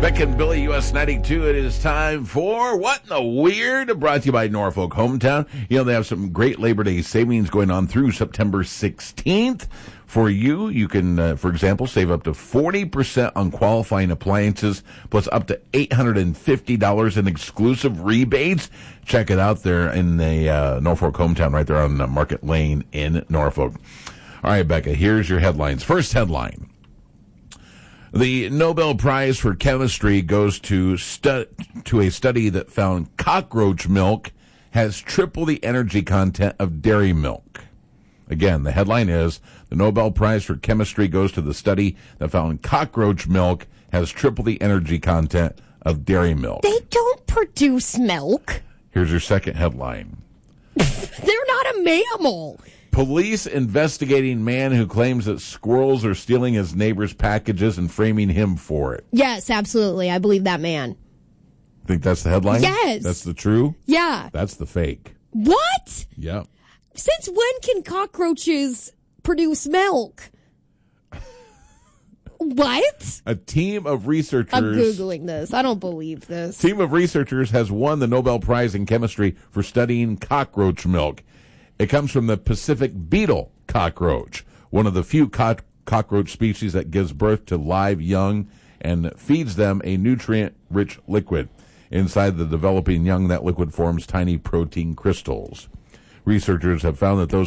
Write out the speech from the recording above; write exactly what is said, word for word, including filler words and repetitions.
Beck and Billy, U S ninety-two. It is time for What in the Weird? Brought to you by Norfolk Hometown. You know, they have some great Labor Day savings going on through September sixteenth. For you, you can, uh, for example, save up to forty percent on qualifying appliances, plus up to eight hundred fifty dollars in exclusive rebates. Check it out there in the uh, Norfolk Hometown, right there on uh, Market Lane in Norfolk. All right, Becca, here's your headlines. First headline. The Nobel Prize for Chemistry goes to stu- to a study that found cockroach milk has triple the energy content of dairy milk. Again, the headline is, the Nobel Prize for Chemistry goes to the study that found cockroach milk has triple the energy content of dairy milk. They don't produce milk. Here's your second headline. They're not a mammal. Police investigating man who claims that squirrels are stealing his neighbor's packages and framing him for it. Yes, absolutely. I believe that man. Think that's the headline? Yes. That's the true? Yeah. That's the fake. What? Yep. Since when can cockroaches produce milk? What? A team of researchers... I'm Googling this. I don't believe this. team of researchers has won the Nobel Prize in Chemistry for studying cockroach milk. It comes from the Pacific beetle cockroach, one of the few co- cockroach species that gives birth to live young and feeds them a nutrient-rich liquid. Inside the developing young, that liquid forms tiny protein crystals. Researchers have found that those